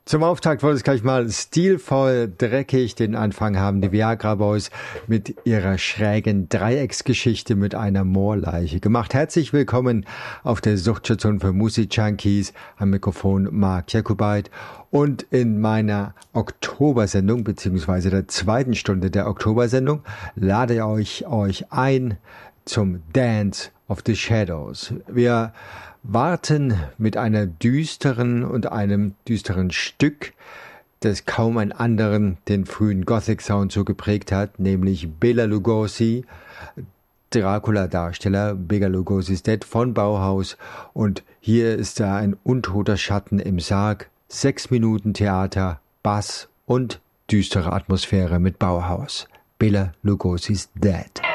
Zum Auftakt wollte ich gleich mal stilvoll, dreckig den Anfang haben. Die Viagra Boys mit ihrer schrägen Dreiecksgeschichte mit einer Moorleiche gemacht. Herzlich willkommen auf der Suchtstation für Musikjunkies. Am Mikrofon Mark Jakubait. Und in meiner Oktobersendung, beziehungsweise der zweiten Stunde der Oktobersendung, lade ich euch ein zum Dance of the Shadows. Wir warten mit einer düsteren und einem düsteren Stück, das kaum ein anderen den frühen Gothic-Sound so geprägt hat, nämlich Bela Lugosi, Dracula-Darsteller, Bela Lugosi's Dead von Bauhaus. Und hier ist da ein untoter Schatten im Sarg, 6 Minuten Theater, Bass und düstere Atmosphäre mit Bauhaus. Bela Lugosi's Dead.